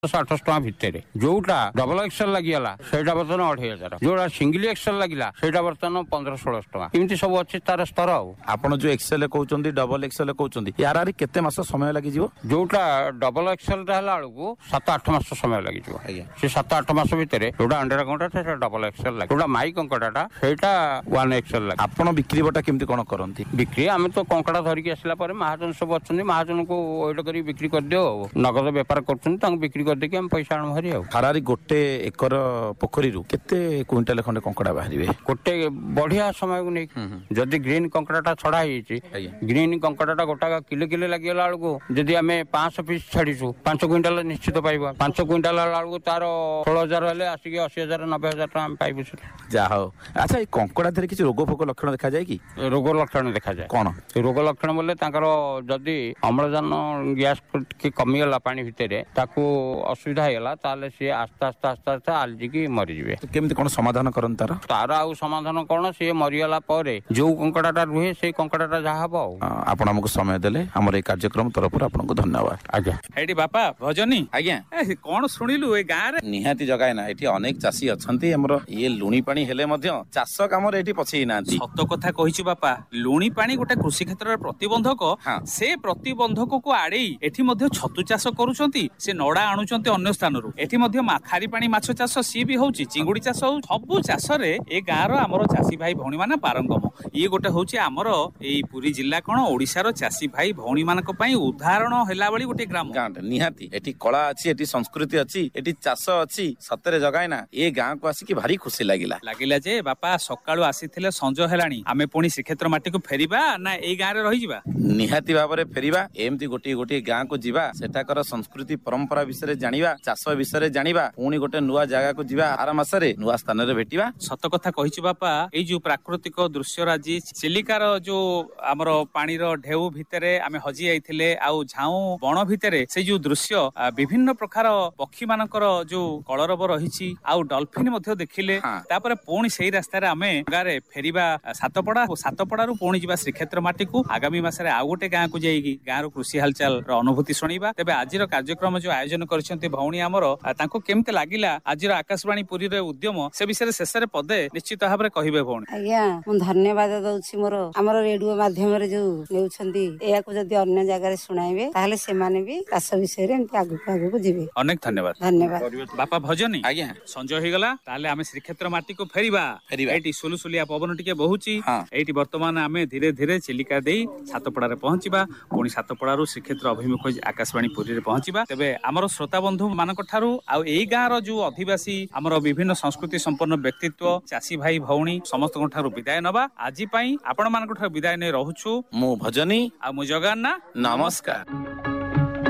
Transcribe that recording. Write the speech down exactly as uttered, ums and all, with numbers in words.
आठश टका भितर जोटा डबल एक्सेल लगिगला सेटा बर्तमान अढ़ाई हजार जोटा सिंगल एक्सेल लगिला सेटा बर्तमान पंद्रह सोलह टका एमती सब अच्छी तार स्तर आपण जो एक्सेल कहते डबल एक्सेल कहते यार केते मास समय लगी जोटा डबल एक्सेल बेलू सात आठ मास समय लगे से सात आठ मास भितर जोटा अंडा कंकड़ा डबल एक्सेल लगे जोटा माई कंकड़ा सेटा वन एक्सेल लगे आपण बिक्री बटा केमती कौन करती बिक्री आम तो कंकड़ा धरिकी आसला महाजन सब अच्छा महाजन को ओट कर बिक्री कर दियो नगद बेपार कर बिक्री करदेकी आम पैसा आण भारी हारारी गोटे एकर पोखरी केते क्विंटाल खंडे कंकड़ा बाहर गोटे बढ़िया समय को नहीं जदि ग्रीन कंकड़ा छड़ा है ग्रीन कंकड़ा गोटा किले किले लगिगला बेलू जदि आम पांच पिस छाड़ीसु पांच क्विंटाल निश्चित पाइबा पांच क्विंटाल बेलू तार षोल हजार हेल्ले आसिक अशी हजार नब्बे हजार टाइम पाइबु जा हो अच्छा ये कंकड़ा धीरे किसी रोग फोक लक्षण देखा जाए कि रोग लक्षण देखा जाए कौन रोग लक्षण बोले जदि अम्लजान गैस कमीगला पानी भितर ताकू असुविधा हेला ताले सी आस्ते आस्ते आस्ते आस्ते आलजिकी मरीजे केमती कौन समाधान करन तार तार आउ समाधान कौन सी मरीगला जो कंकड़ा रुहे से कंकड़ा जहाँ हम आपण हमको समय देले हमर ए कार्यक्रम तरफ आपको धन्यवाद आज्ञा एटी बापा भजनी आज्ञा कौन शुणिलु ए गाँ रे निहाती जगह ना एठी अनेक चाषी अछंती हमर ये लुणी पानी हेले मध्य चाष काम रे एठी पछई नांती सत कथा कहिछु बापा लुणी पानी गोटे कृषि क्षेत्र प्रतिबंधक से प्रतिबंधक को आड़ेई एठी मध्य छतु चाष करूछंती से नडा आनुछंती अन्य स्थान रु एठी मध्य खारी पानी माछ चाष सी भी होउची चिंगुडी चाष हो सबु चाष रे ए गाँ रो हमर चाषी भाई भौणी माने पारंगम ये गोटे होउची हमर एई पुरी जिल्ला कोन ओडिसा रो चाषी भाई भौणी मानक पई उदाहरण हेला बळी गोटे ग्राम गाँ निहाती एठी कला अछि एठी संस्कृति अछि एठी चाष अछि सतरे जगाय ना ए गाँ को आसी कि भारी खुशी लागिला लागिला जे बापा सकाळू आसीथिले संज हेलाणी आमे पुणी श्रीक्षेत्र माटी को फेरिबा ना एई गाँ रे रहि जिबा निहाती भाबरे फेरिबा एमती गोटे गोटे गाँ को जिबा सेठाकर संस्कृति परंपरा विषय जानिबा चाष विषय जानिबा पुणी गोटे नुआ जगह को जिबा आर मासरे नुआ स्थान रे भेटिबा सत कथा कहिछु बापा एई जो प्राकृतिक दृश्य राजी चिलिकार जो हमर पानी रो ढेउ भितरे आमे हजी आइथिले आउ झाऊ बण भितरे से जो दृश्य विभिन्न प्रकार पक्षी मानकर जो कलरव रहिछि आउ डॉल्फिन मध्ये देखिले तापर पुणी सेही रास्ता रे आमे गारे फेरिबा सातपड़ा सातपड़ा रु पुणी जिबा श्रीक्षेत्र माटी को आगामी मासरे आउ गोटे गाँ को जाइगी गाँ रो कृषि हालचाल रो अनुभूति सुनिबा तेबे आजिर कार्यक्रम जो आयोजन करिसंती भौणी हमर तांको केमते लागिला आजिर आकाशवाणी पुरी रे उद्यम से विषय शेष रे पदे निश्चित भाबरे कहिबे भौणी आज्ञा मु धन्यवाद दउछि मोर हमर रेडियो माध्यम रे जो नेउछंती एया को जदी अन्य जगह रे सुनाइबे ताहले से माने भी चाष विषय रे एंती आगु आगु को जिबे अनेक धन्यवाद धन्यवाद बापा भजनी आज्ञा संजय होई गला ताहले आमे श्रीक्षेत्र माटी को फेरिबा फेरिबा एटी सुलुसुलिया पवन टिके बहुची एटी वर्तमान आमे धीरे धीरे चिलिका देई सातपड़ा रे पहुंचीबा पुणी सातपड़ा रु श्रीक्षेत्र अभिमुख आकाशवाणी पुरी रे पहुंचीबा तेबे हमर श्रोता बंधु मानक ठारू आ एई गाँ रो जो अधिवासी हमर विभिन्न संस्कृति संपन्न व्यक्तित्व चाषी भाई भौणी समस्त ठारू विदाय नबा आजि पई आपण मानक ठारू विदाय नै रहूछु मु भजनी आ मु जगन्ना नमस्कार।